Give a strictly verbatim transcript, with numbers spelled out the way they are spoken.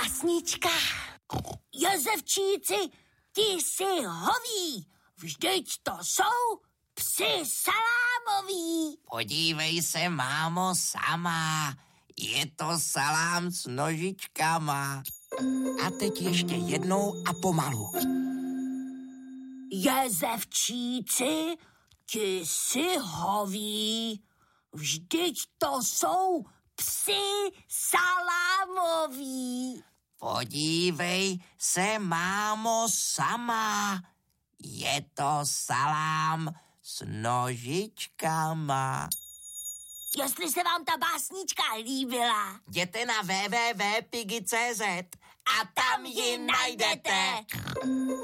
básnička. Jozefčíci, ty jsi hoví, vždyť to jsou psi salámoví. Podívej se, mámo, sama. Je to salám s nožičkama. A teď ještě jednou a pomalu. Jezevčíci, ti jsi hoví, vždyť to jsou psi salámoví. Podívej se, mámo, sama. Je to salám s nožičkama. Jestli se vám ta básnička líbila, jděte na w w w tečka pigi tečka c z a tam ji najdete.